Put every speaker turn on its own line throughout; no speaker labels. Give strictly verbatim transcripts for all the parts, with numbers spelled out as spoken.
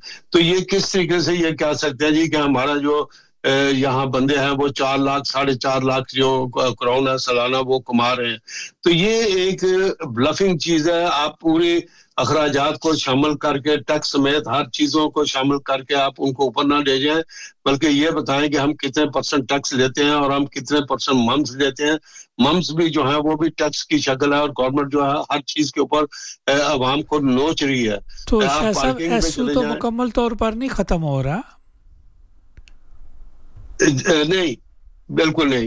تو یہ کس طریقے سے یہ کہہ سکتے ہیں جی کہ ہمارا جو یہاں بندے ہیں وہ چار لاکھ ساڑھے چار لاکھ جو کروڑ ہے سالانہ وہ کما رہے ہیں. تو یہ ایک بلفنگ چیز ہے. آپ پوری اخراجات کو شامل کر کے ٹیکس سمیت ہر چیزوں کو شامل کر کے آپ ان کو اوپر نہ لے جائیں, بلکہ یہ بتائیں کہ ہم کتنے پرسنٹ ٹیکس لیتے ہیں اور ہم کتنے پرسنٹ ممس لیتے ہیں. ممس بھی جو ہے وہ بھی ٹیکس کی شکل ہے, اور گورنمنٹ جو ہے ہر چیز کے اوپر عوام کو نوچ رہی ہے.
تو شاہ صاحب ایسو تو مکمل طور پر نہیں ختم ہو رہا.
نہیں, بالکل نہیں.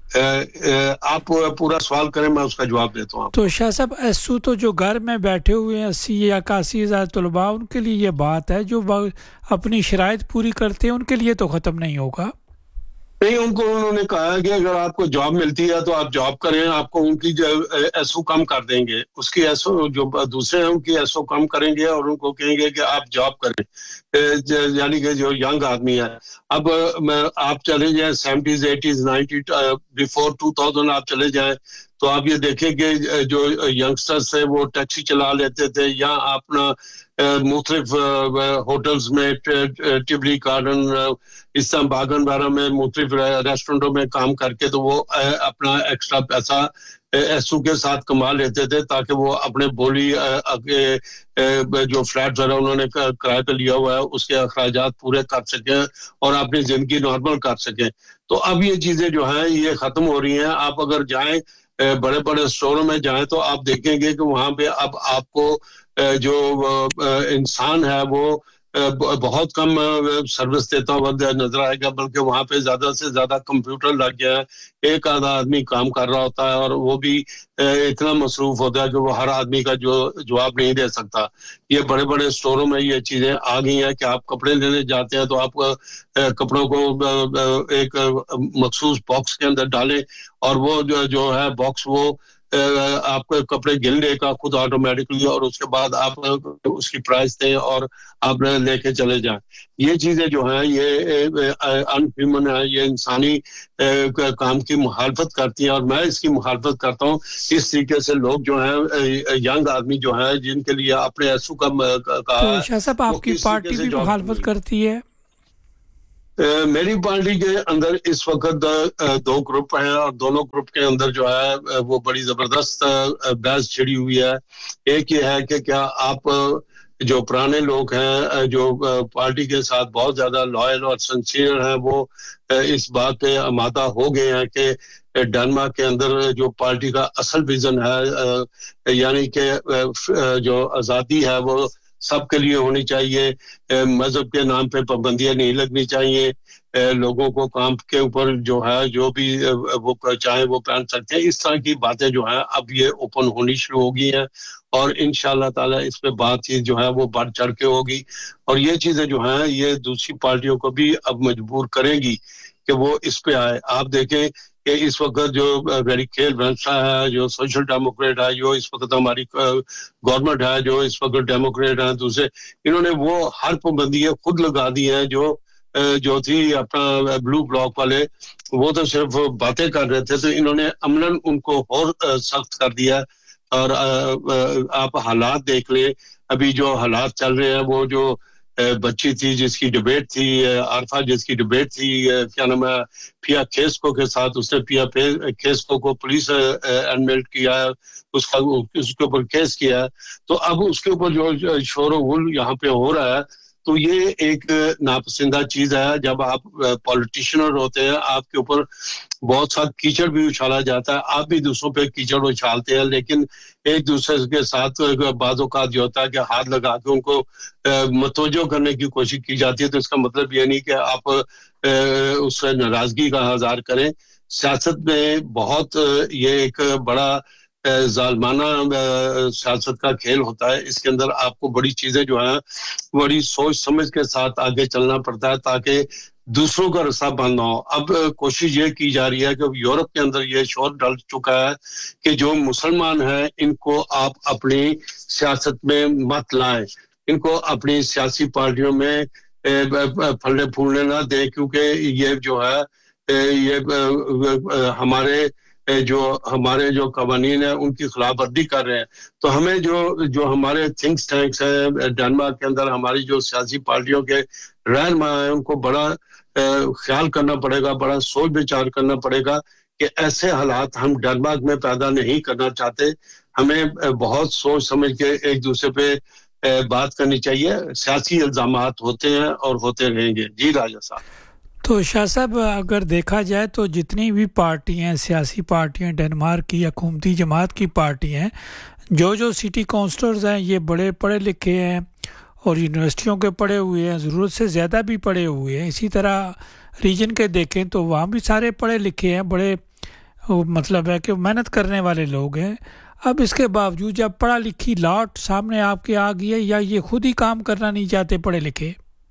آپ پورا سوال کریں, میں اس کا جواب دیتا ہوں.
تو شاہ صاحب ایسو تو جو گھر میں بیٹھے ہوئے ہیں اسی یا اکاسی ہزار طلباء, ان کے لیے یہ بات ہے. جو اپنی شرائط پوری کرتے ہیں ان کے لیے تو ختم نہیں ہوگا.
نہیں, ان کو انہوں نے کہا کہ اگر آپ کو جاب ملتی ہے تو آپ جاب کریں, آپ کو ان کی ایسو کم کر دیں گے. اس کی ایسو جو دوسرے ہیں ان کی ایسو کم کریں گے اور ان کو کہیں گے کہ آپ جاب کریں, یعنی کہ جو ینگ آدمی ہے. اب آپ چلے جائیں seventies eighties ninety before two thousand آپ چلے جائیں تو آپ یہ دیکھیں کہ جو ینگسٹرز تھے وہ ٹیکسی چلا لیتے تھے یا اپنا مختلف ہوٹلز میں ٹبلی گارڈن اس طرح باغن وغیرہ میں مختلف ریسٹورنٹوں میں کام کر کے تو وہ اپنا ایکسٹرا پیسہ ایسو کے ساتھ کما لیتے تھے تاکہ وہ اپنے بولی جو فلیٹ وغیرہ انہوں نے کرائے پہ لیا ہوا ہے اس کے اخراجات پورے کر سکیں اور اپنی زندگی نارمل کر سکیں. تو اب یہ چیزیں جو ہیں یہ ختم ہو رہی ہیں. آپ اگر جائیں بڑے بڑے اسٹوروں میں جائیں تو آپ دیکھیں گے کہ وہاں پہ اب آپ کو جو انسان ہے وہ بہت کم سروس دیتا ہوا نظر آئے گا, بلکہ وہاں پہ زیادہ سے زیادہ کمپیوٹر لگ گیا ہے. ایک آدھا آدمی کام کر رہا ہوتا ہے اور وہ بھی اتنا مصروف ہوتا ہے کہ وہ ہر آدمی کا جو جواب نہیں دے سکتا. یہ بڑے بڑے اسٹوروں میں یہ چیزیں آ گئی ہیں کہ آپ کپڑے لینے جاتے ہیں تو آپ کپڑوں کو ایک مخصوص باکس کے اندر ڈالیں اور وہ جو جو ہے باکس وہ آپ کو کپڑے گن لے گا خود آٹومیٹکلی, اور اس کے بعد آپ اس کی پرائس دیں اور آپ لے کے چلے جائیں. یہ چیزیں جو ہیں یہ ان ہیومن ہے, یہ انسانی کام کی مخالفت کرتی ہیں اور میں اس کی مخالفت کرتا ہوں. اس طریقے سے لوگ جو ہیں ینگ آدمی جو ہیں جن کے لیے اپنے ایسو کا
کہا, شاہ صاحب آپ کی پارٹی بھی مخالفت کرتی ہے.
میری پارٹی کے اندر اس وقت دو گروپ ہیں اور دونوں گروپ کے اندر جو ہے وہ بڑی زبردست بحث چھڑی ہوئی ہے. ایک یہ ہے کہ کیا آپ جو پرانے لوگ ہیں جو پارٹی کے ساتھ بہت زیادہ لائل اور سنسیئر ہیں وہ اس بات پہ آمادہ ہو گئے ہیں کہ ڈنمارک کے اندر جو پارٹی کا اصل ویژن ہے یعنی کہ جو آزادی ہے وہ سب کے لیے ہونی چاہیے, مذہب کے نام پہ پابندیاں نہیں لگنی چاہیے, لوگوں کو کام کے اوپر جو ہے جو بھی وہ چاہیں وہ پہن سکتے ہیں. اس طرح کی باتیں جو ہیں اب یہ اوپن ہونی شروع ہو گئی ہیں اور انشاءاللہ تعالی اس پہ بات چیت جو ہے وہ بڑھ چڑھ کے ہوگی اور یہ چیزیں جو ہیں یہ دوسری پارٹیوں کو بھی اب مجبور کریں گی کہ وہ اس پہ آئے. آپ دیکھیں کہ اس وقت جو میری کھیل وینسا ہے جو سوشل ڈیموکریٹ ہے جو اس وقت ہماری گورنمنٹ ہے جو اس وقت ڈیموکریٹ ہیں دوسرے, انہوں نے وہ ہر پابندیاں خود لگا دی ہیں جو جو تھی اپنا بلو بلاک والے وہ تو صرف باتیں کر رہے تھے تو انہوں نے عملاً ان کو اور سخت کر دیا. اور آپ حالات دیکھ لیں ابھی جو حالات چل رہے ہیں, وہ جو بچی تھی جس کی ڈیبیٹ تھی عارفہ جس کی ڈیبیٹ تھی کیا نام ہے پیا کھیسکو کے ساتھ, اس نے پیا کھیسکو کو پولیس ایڈمٹ کیا ہے, اس کا اس کے اوپر کیس کیا ہے. تو اب اس کے اوپر جو شور و غل یہاں پہ ہو رہا ہے تو یہ ایک ناپسندہ چیز ہے. جب آپ پولیٹیشنر ہوتے ہیں آپ کے اوپر بہت سا کیچڑ بھی اچھالا جاتا ہے, آپ بھی دوسروں پہ کیچڑ اچھالتے ہیں, لیکن ایک دوسرے کے ساتھ بعض اوقات جو ہوتا ہے کہ ہاتھ لگا کے ان کو متوجہ کرنے کی کوشش کی جاتی ہے. تو اس کا مطلب یہ نہیں کہ آپ اس سے ناراضگی کا اظہار کریں. سیاست میں بہت یہ ایک بڑا ظالمانہ سیاست کا کھیل ہوتا ہے. اس کے اندر آپ کو بڑی چیزیں جو ہیں بڑی سوچ سمجھ کے ساتھ آگے چلنا پڑتا ہے تاکہ دوسروں کا رسا بند نہ ہو. اب کوشش یہ کی جا رہی ہے کہ یورپ کے اندر یہ شور ڈل چکا ہے کہ جو مسلمان ہیں ان کو آپ اپنی سیاست میں مت لائیں, ان کو اپنی سیاسی پارٹیوں میں پھلنے پھولنے نہ دیں, کیونکہ یہ جو ہے یہ ہمارے جو ہمارے جو قوانین ہیں ان کی خلاف ورزی کر رہے ہیں. تو ہمیں جو جو ہمارے تھنک ٹینکس ہیں ڈنمارک کے اندر, ہماری جو سیاسی پارٹیوں کے رہنما ہیں, ان کو بڑا خیال کرنا پڑے گا, بڑا سوچ بچار کرنا پڑے گا کہ ایسے حالات ہم ڈنمارک میں پیدا نہیں کرنا چاہتے. ہمیں بہت سوچ سمجھ کے ایک دوسرے پہ بات کرنی چاہیے. سیاسی الزامات ہوتے ہیں اور ہوتے رہیں گے. جی راجہ صاحب.
تو شاہ صاحب اگر دیکھا جائے تو جتنی بھی پارٹی ہیں, سیاسی پارٹیاں, ڈنمارک کی حکومتی جماعت کی پارٹی ہیں, جو جو سٹی کونسلرز ہیں یہ بڑے پڑھے لکھے ہیں اور یونیورسٹیوں کے پڑھے ہوئے ہیں, ضرورت سے زیادہ بھی پڑھے ہوئے ہیں. اسی طرح ریجن کے دیکھیں تو وہاں بھی سارے پڑھے لکھے ہیں, بڑے مطلب ہے کہ محنت کرنے والے لوگ ہیں. اب اس کے باوجود جب پڑھا لکھی لاٹ سامنے آپ کے آ گئی ہے, یا یہ خود ہی کام کرنا نہیں چاہتے پڑھے لکھے؟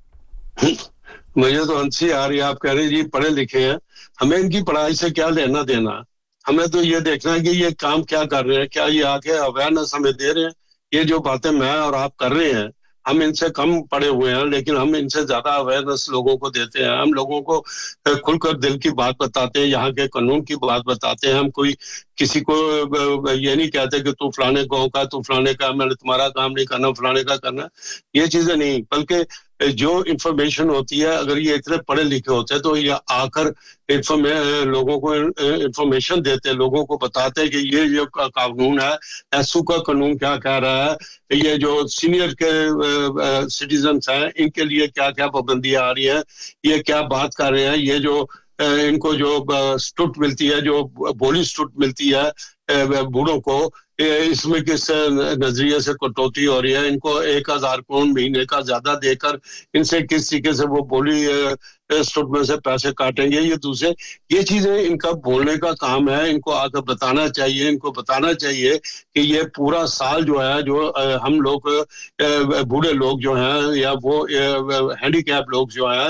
مجھے تو ہنسی آ رہی ہے, آپ کہہ رہے جی پڑھے لکھے ہیں, ہمیں ان کی پڑھائی سے کیا لینا دینا. ہمیں تو یہ دیکھنا ہے کہ یہ کام کیا کر رہے ہیں, کیا یہ آ کے اویئرنیس ہمیں دے رہے ہیں. یہ جو باتیں میں اور آپ کر رہے ہیں, ہم ان سے کم پڑے ہوئے ہیں لیکن ہم ان سے زیادہ اویئرنیس لوگوں کو دیتے ہیں. ہم لوگوں کو کھل کر دل کی بات بتاتے ہیں, یہاں کے قانون کی بات بتاتے ہیں. ہم کوئی کسی کو یہ نہیں کہتے کہ تو فلانے گاؤں کا, تو فلانے کا, میں نے تمہارا کام نہیں کرنا, فلانے کا کرنا. یہ چیزیں نہیں, بلکہ جو انفارمیشن ہوتی ہے, اگر یہ اتنے پڑھے لکھے ہوتے ہیں تو یہ آ کر لوگوں کو انفارمیشن دیتے, لوگوں کو بتاتے کہ یہ جو قانون ہے, ایسو کا قانون کیا کہہ رہا ہے, یہ جو سینئر کے سٹیزنز ہیں ان کے لیے کیا کیا پابندیاں آ رہی ہیں, یہ کیا بات کر رہے ہیں. یہ جو ان کو جو سٹوٹ ملتی ہے, جو بولی سٹوٹ ملتی ہے بوڑھوں کو, اس میں کس نظریے سے کٹوتی ہو رہی ہے. ان کو ایک ہزار کروڑ مہینے کا زیادہ دے کر ان سے کس طریقے سے وہ بولی سٹوٹ میں سے پیسے کاٹیں گے. یہ دوسرے یہ چیزیں ان کا بولنے کا کام ہے. ان کو آ کر بتانا چاہیے, ان کو بتانا چاہیے کہ یہ پورا سال جو ہے, جو ہم لوگ بوڑھے لوگ جو ہیں یا وہ ہینڈی کیپ لوگ جو ہیں,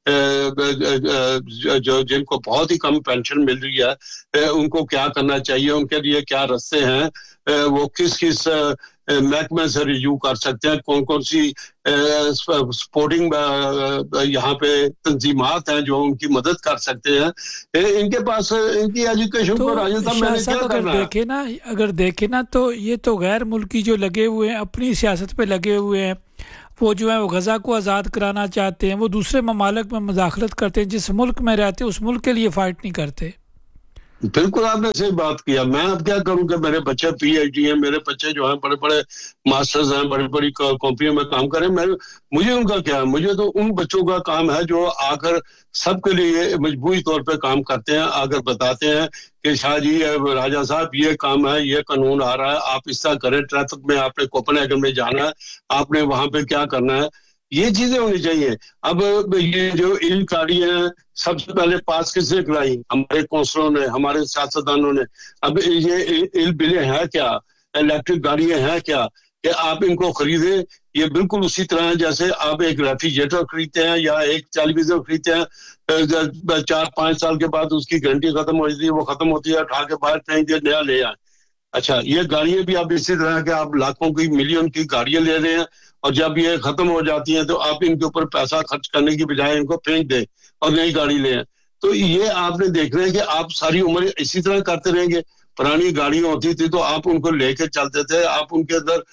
جو جن کو بہت ہی کم پینشن مل رہی ہے, ان کو کیا کرنا چاہیے, ان کے لیے کیا رستے ہیں, وہ کس کس محکمے سے رجوع کر سکتے ہیں, کون کون سی سپورٹنگ یہاں پہ تنظیمات ہیں جو ان کی مدد کر سکتے ہیں. ان کے پاس ان کی ایجوکیشن پر آج تک میں نے کیا کرنا ہے.
دیکھیں نا, اگر دیکھیں نا تو یہ تو غیر ملکی جو لگے ہوئے ہیں, اپنی سیاست پہ لگے ہوئے ہیں, وہ جو ہے وہ غزہ کو آزاد کرانا چاہتے ہیں, وہ دوسرے ممالک میں مداخلت کرتے ہیں, جس ملک میں رہتے ہیں اس ملک کے لیے فائٹ نہیں کرتے.
بالکل آپ نے صحیح بات کیا. میں اب کیا کروں کہ میرے بچے پی ایچ ڈی ہیں, میرے بچے جو ہیں بڑے بڑے ماسٹرز ہیں, بڑی بڑی کمپنیوں میں کام کریں, میں مجھے ان کا کیا ہے. مجھے تو ان بچوں کا کام ہے جو آ کر سب کے لیے مجبوری طور پہ کام کرتے ہیں, آ کر بتاتے ہیں کہ شاہ جی راجہ صاحب یہ کام ہے, یہ قانون آ رہا ہے, آپ اس طرح کریں. ٹریفک میں آپ نے کوپن ہیگن میں جانا ہے, آپ نے وہاں پہ کیا کرنا ہے. یہ چیزیں ہونی چاہیے. اب یہ جو ایل گاڑی ہیں سب سے پہلے پاس کس نے کرائی؟ ہمارے کونسلوں نے, ہمارے سیاستدانوں نے. اب یہ ایل بلیں ہیں کیا, الیکٹرک گاڑیاں ہیں کیا کہ آپ ان کو خریدیں؟ یہ بالکل اسی طرح ہے جیسے آپ ایک ریفریجریٹر خریدتے ہیں یا ایک ٹیلی ویژن خریدتے ہیں, چار پانچ سال کے بعد اس کی گارنٹی ختم ہو جاتی ہے, وہ ختم ہوتی ہے, اٹھا کے باہر پھینک دیا, نیا لے آئیں. اچھا یہ گاڑیاں بھی آپ اسی طرح کہ آپ لاکھوں کی ملین کی گاڑیاں لے رہے ہیں, اور جب یہ ختم ہو جاتی ہیں تو آپ ان کے اوپر پیسہ خرچ کرنے کی بجائے ان کو پھینک دیں اور نئی گاڑی لیں. تو یہ آپ نے دیکھ رہے ہیں کہ آپ ساری عمر اسی طرح کرتے رہیں گے. پرانی گاڑیاں ہوتی تھی تو آپ ان کو لے کے چلتے تھے, آپ ان کے اندر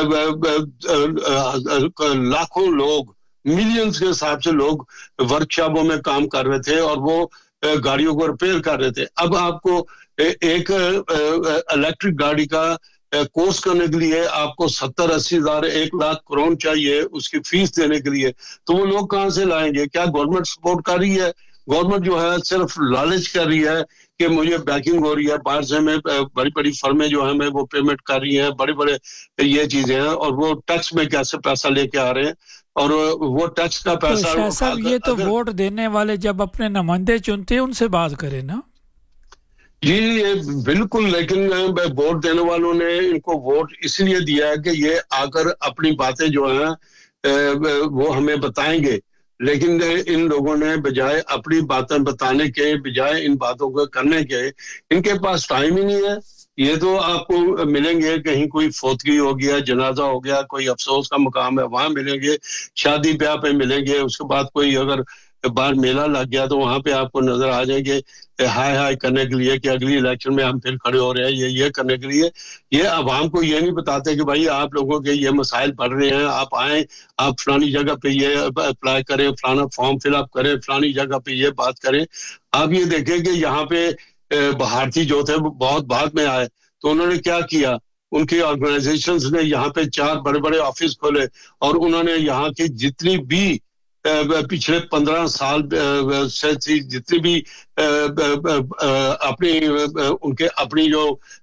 لاکھوں لوگ, ملینز کے حساب سے لوگ ورکشاپوں میں کام کر رہے تھے اور وہ گاڑیوں کو ریپیئر کر رہے تھے. اب آپ کو ایک الیکٹرک گاڑی کا کورس کرنے کے لیے آپ کو ستر اسی ہزار ایک لاکھ کروڑ چاہیے اس کی فیس دینے کے لیے, تو وہ لوگ کہاں سے لائیں گے؟ کیا گورنمنٹ سپورٹ کر رہی ہے؟ گورنمنٹ جو ہے صرف لالچ کر رہی ہے کہ مجھے بیکنگ ہو رہی ہے, باہر سے میں بڑی بڑی فرمیں جو ہیں میں وہ پیمنٹ کر رہی ہیں, بڑے بڑے یہ چیزیں ہیں, اور وہ ٹیکس میں کیسے پیسہ لے کے آ رہے ہیں, اور وہ ٹیکس کا پیسہ.
شاہ صاحب یہ تو ووٹ دینے والے جب اپنے نمائندے چنتے ہیں ان سے بات کریں نا.
جی بالکل, لیکن ووٹ دینے والوں نے ان کو ووٹ اس لیے دیا ہے کہ یہ آ کر اپنی باتیں جو ہیں وہ ہمیں بتائیں گے, لیکن ان لوگوں نے بجائے اپنی باتیں بتانے کے, بجائے ان باتوں کو کرنے کے, ان کے پاس ٹائم ہی نہیں ہے. یہ تو آپ کو ملیں گے کہیں کوئی فوتگی ہو گیا, جنازہ ہو گیا, کوئی افسوس کا مقام ہے وہاں ملیں گے, شادی بیاہ پہ ملیں گے, اس کے بعد کوئی اگر باہر میلہ لگ گیا تو وہاں پہ آپ کو نظر آ جائیں گے ہائے ہائے کرنے کے لیے کہ اگلی الیکشن میں ہم پھر کھڑے ہو رہے ہیں یہ یہ کرنے کے لیے. یہ عوام کو یہ نہیں بتاتے کہ بھائی آپ لوگوں کے یہ مسائل بڑھ رہے ہیں, آپ آئیں, آپ فلانی جگہ پہ یہ اپلائی کریں, فلانا فارم فل اپ کریں, فلانی جگہ پہ یہ بات کریں. آپ یہ دیکھیں کہ یہاں پہ بھارتی جو تھے بہت بعد میں آئے تو انہوں نے کیا کیا, ان کی آرگنائزیشنز نے یہاں پہ چار بڑے بڑے آفس کھولے اور انہوں نے یہاں کی جتنی بھی پچھلے پندرہ سال سے جتنی بھی اپنی ان کے اپنی جو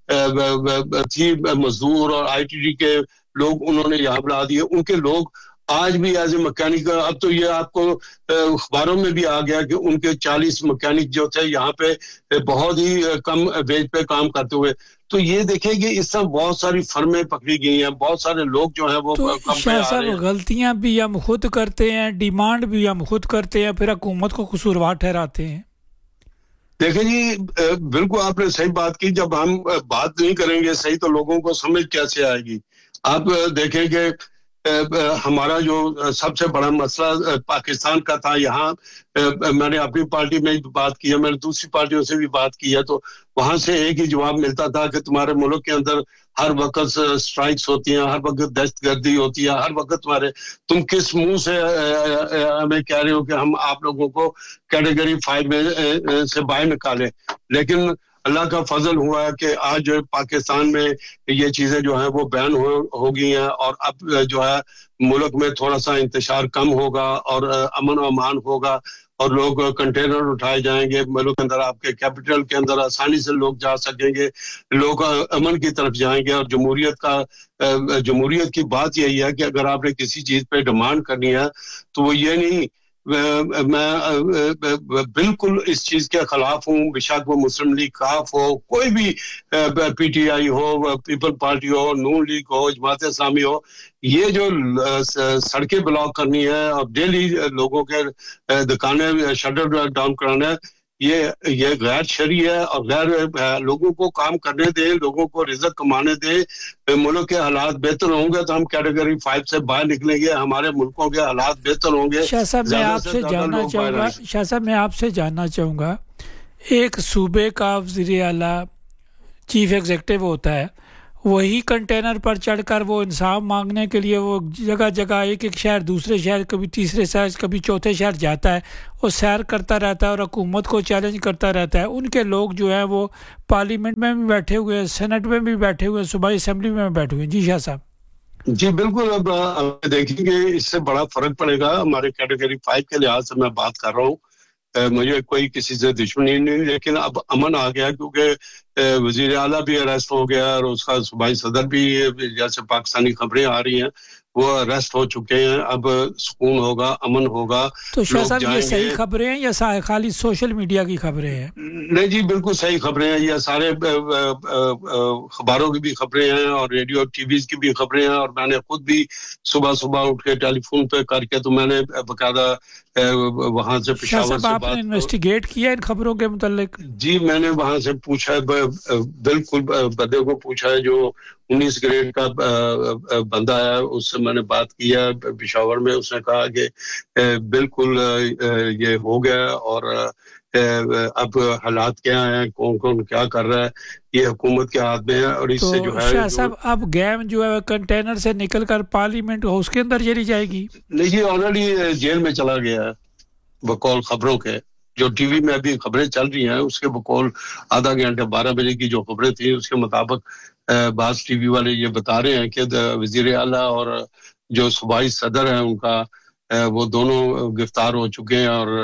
تھی مزدور اور آئی ٹی ڈی کے لوگ انہوں نے یہاں بنا دیے. ان کے لوگ آج بھی ایز اے مکینک, اب تو یہ آپ کو اخباروں میں بھی آ گیا کہ ان کے چالیس مکینک جو تھے یہاں پہ بہت ہی کم ویج پہ کام کرتے ہوئے. تو یہ دیکھیں کہ اس طرح بہت ساری فرمیں پکڑی گئی ہیں, بہت سارے لوگ جو ہیں وہ
کم پہ آ رہے ہیں. غلطیاں بھی ہم خود کرتے ہیں, ڈیمانڈ بھی ہم خود کرتے ہیں, پھر حکومت کو قصوروار ٹھہراتے ہیں.
دیکھیں جی بالکل آپ نے صحیح بات کی, جب ہم بات نہیں کریں گے صحیح تو لوگوں کو سمجھ کیسے آئے گی. آپ دیکھیں کہ ہمارا جو سب سے بڑا مسئلہ پاکستان کا تھا, یہاں میں نے اپنی پارٹی میں بات کی ہے, میں نے دوسری پارٹیوں سے بھی بات کی ہے, تو وہاں سے ایک ہی جواب ملتا تھا کہ تمہارے ملک کے اندر ہر وقت سٹرائکس ہوتی ہیں, ہر وقت دہشت گردی ہوتی ہے, ہر وقت تمہارے تم کس منہ سے ہمیں کہہ رہے ہو کہ ہم آپ لوگوں کو کیٹیگری فائیو میں سے باہر نکالیں. لیکن اللہ کا فضل ہوا ہے کہ آج جو پاکستان میں یہ چیزیں جو ہیں وہ بین ہو, ہو گئی ہیں, اور اب جو ہے ملک میں تھوڑا سا انتشار کم ہوگا اور امن و امان ہوگا, اور لوگ کنٹینر اٹھائے جائیں گے ملک کے اندر, آپ کے کیپٹل کے اندر آسانی سے لوگ جا سکیں گے, لوگ امن کی طرف جائیں گے. اور جمہوریت کا جمہوریت کی بات یہی ہے کہ اگر آپ نے کسی چیز پہ ڈیمانڈ کرنی ہے تو وہ یہ نہیں, میں بالکل اس چیز کے خلاف ہوں, بشک وہ مسلم لیگ کاف ہو, کوئی بھی P T I who, people party who, known league ہو, جماعت اسلامی ہو, یہ جو سڑکیں بلاک کرنی ہے اور ڈیلی لوگوں کے دکانیں شٹر ڈاؤن کرانا ہے, یہ یہ غیر شرعی ہے اور غیر, لوگوں کو کام کرنے دیں, لوگوں کو رزق کمانے دیں. ملک کے حالات بہتر ہوں گے تو ہم کیٹیگری فائیو سے باہر نکلیں گے, ہمارے ملکوں کے حالات بہتر ہوں گے.
شاہ صاحب میں آپ سے جاننا چاہوں گا شاہ صاحب میں آپ سے جاننا چاہوں گا ایک صوبے کا وزیر اعلیٰ چیف ایگزیکٹو ہوتا ہے, وہی کنٹینر پر چڑھ کر وہ انصاف مانگنے کے لیے وہ جگہ جگہ ایک ایک شہر دوسرے شہر کبھی تیسرے شہر کبھی چوتھے شہر جاتا ہے, وہ سیر کرتا رہتا ہے اور حکومت کو چیلنج کرتا رہتا ہے. ان کے لوگ جو ہیں وہ پارلیمنٹ میں بھی بیٹھے ہوئے ہیں, سینٹ میں بھی بیٹھے ہوئے ہیں, صوبائی اسمبلی میں بیٹھے ہوئے ہیں. جی شاہ صاحب.
جی بالکل, اب دیکھیں گے اس سے بڑا فرق پڑے گا. ہمارے کیٹیگری فائیو کے لحاظ سے میں بات کر رہا ہوں, مجھے کوئی کسی سے دشمنی نہیں, لیکن اب امن آ گیا کیونکہ وزیر اعلیٰ بھی اریسٹ ہو گیا اور اس کا صوبائی صدر بھی, جیسے پاکستانی خبریں آ رہی ہیں, وہ اریسٹ ہو چکے ہیں. اب سکون ہوگا, امن ہوگا.
تو شاہ صاحب یہ صحیح خبریں ہیں یا خالی سوشل میڈیا کی خبریں ہیں؟
نہیں جی بالکل صحیح خبریں ہیں, یہ سارے اخباروں کی بھی خبریں ہیں اور ریڈیو ٹی ویز کی بھی خبریں ہیں, اور میں نے خود بھی صبح صبح اٹھ کے ٹیلی فون پہ کر کے تو میں نے باقاعدہ وہاں سے پشاور سے
آپ نے انویسٹیگیٹ کیا ان خبروں کے متعلق؟
جی میں نے وہاں سے پوچھا ہے, بالکل بندے کو پوچھا ہے جو انیس گریڈ کا بندہ ہے, اس سے میں نے بات کی ہے پشاور میں. اس نے کہا کہ بالکل یہ ہو گیا اور اب حالات کیا ہیں, کون کون کیا کر رہا ہے, یہ حکومت کے ہاتھ میں ہے. اور اس سے جو ہے
شاہ صاحب اب گیم جو ہے کنٹینر سے نکل کر پارلیمنٹ ہاؤس کے اندر چلی جائے گی؟
نہیں جی آلریڈی جیل میں چلا گیا ہے بقول خبروں کے. جو ٹی وی میں ابھی خبریں چل رہی ہیں اس کے بقول آدھا گھنٹے بارہ بجے کی جو خبریں تھیں اس کے مطابق بعض ٹی وی والے یہ بتا رہے ہیں کہ وزیر اعلیٰ اور جو صوبائی صدر ہیں ان کا وہ دونوں گرفتار ہو چکے ہیں اور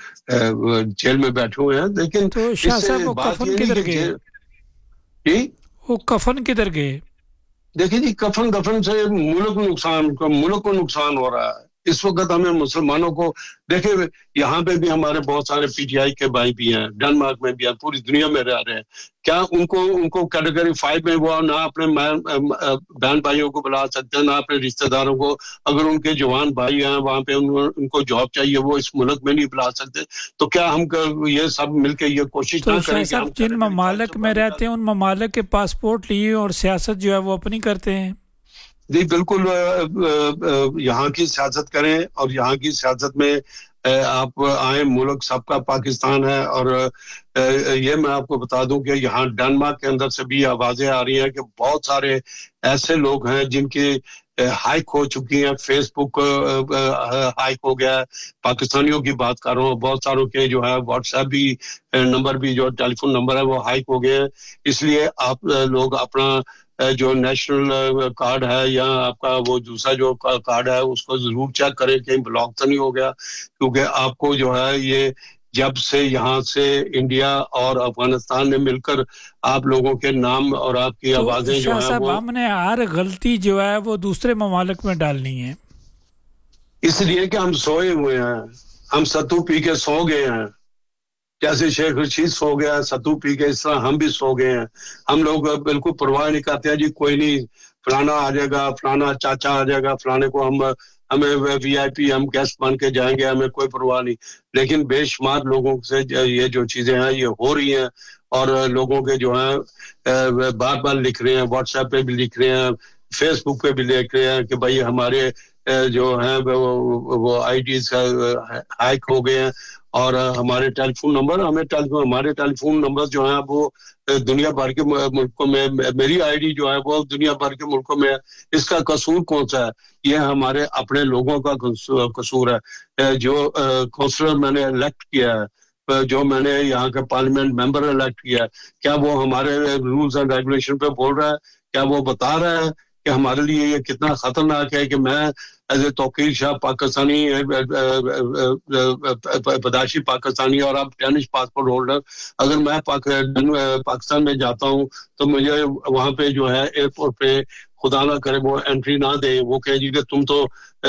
جیل میں بیٹھے ہوئے ہیں. لیکن
تو شاہ صاحب وہ کفن کدھر گئے؟
جی
وہ کفن کدھر گئے؟
دیکھیں جی کفن کفن سے ملک کو نقصان ملک کو نقصان ہو رہا ہے. اس وقت ہمیں مسلمانوں کو دیکھیں, یہاں پہ بھی ہمارے بہت سارے پی ٹی آئی کے بھائی بھی ہیں, ڈنمارک میں بھی ہیں, پوری دنیا میں رہ رہے ہیں. کیا ان کو ان کو کیٹیگری فائیو میں وہ نہ اپنے بہن بھائیوں کو بلا سکتے ہیں, نہ اپنے رشتہ داروں کو؟ اگر ان کے جوان بھائی ہیں وہاں پہ ان کو جاب چاہیے, وہ اس ملک میں نہیں بلا سکتے, تو کیا ہم یہ سب مل کے یہ کوشش نہ کریں کہ ہم
جن ممالک میں رہتے ہیں ان ممالک کے پاسپورٹ لیے اور سیاست جو ہے وہ اپنی کرتے ہیں؟
جی بالکل, یہاں کی سیاست کریں اور یہاں کی سیاست میں آپ آئیں, ملک سب کا پاکستان ہے. اور یہ میں آپ کو بتا دوں کہ یہاں ڈنمارک کے اندر سے بھی آوازیں آ رہی ہیں کہ بہت سارے ایسے لوگ ہیں جن کی ہائیک ہو چکی ہیں, فیس بک ہائیک ہو گیا ہے, پاکستانیوں کی بات کر رہا ہوں, بہت ساروں کے جو ہے واٹس ایپ بھی نمبر بھی جو ٹیلی فون نمبر ہے وہ ہائیک ہو گئے ہیں. اس لیے آپ لوگ اپنا جو نیشنل کارڈ ہے یا آپ کا وہ دوسرا جو کارڈ ہے اس کو ضرور چیک کریں کہیں بلاک تو نہیں ہو گیا, کیونکہ آپ کو جو ہے یہ جب سے یہاں سے انڈیا اور افغانستان نے مل کر آپ لوگوں کے نام اور آپ کی آوازیں جو ہیں وہ,
ہم نے ہر غلطی جو ہے وہ دوسرے ممالک میں ڈالنی ہے,
اس لیے کہ ہم سوئے ہوئے ہیں, ہم ستو پی کے سو گئے ہیں. جیسے شیخ رشید سو گیا ستو پی کے, اس طرح ہم بھی سو گئے ہیں. ہم لوگ بالکل پرواہ نہیں کرتے ہیں جی کوئی نہیں فلانا آ جائے گا, فلانا چاچا آ جائے گا, فلانے کو ہم ہمیں وی آئی پی ہم گیسٹ بن کے جائیں گے, ہمیں کوئی پرواہ نہیں. لیکن بے شمار لوگوں سے یہ جو چیزیں ہیں یہ ہو رہی ہیں, اور لوگوں کے جو ہیں بار بار لکھ رہے ہیں, واٹس ایپ پہ بھی لکھ رہے ہیں, فیس بک پہ بھی لکھ رہے ہیں کہ بھائی ہمارے جو ہیں وہ آئی ڈیز ہائیک ہو گئے ہیں, اور ہمارے ٹیلی فون نمبر ہمیں ہمارے ٹیلی فون نمبر جو ہیں وہ دنیا بھر کے ملکوں میں, میری آئی ڈی جو ہے وہ دنیا بھر کے ملکوں میں ہے. اس کا قصور کون سا ہے؟ یہ ہمارے اپنے لوگوں کا قصور ہے. جو کونسلر میں نے الیکٹ کیا ہے, جو میں نے یہاں کے پارلیمنٹ ممبر الیکٹ کیا ہے, کیا وہ ہمارے رولز اینڈ ریگولیشن پہ بول رہا ہے؟ کیا وہ بتا رہا ہے کہ ہمارے لیے یہ کتنا خطرناک ہے کہ میں ایز اے توقیر شاہ پاکستانی پیدائشی پاکستانی اور اب ڈینش پاسپورٹ ہولڈر, اگر میں پاکستان میں جاتا ہوں تو مجھے وہاں پہ جو ہے ایئرپورٹ پہ خدا نہ کرے وہ انٹری نہ دیں, وہ کہے جی کہ تم تو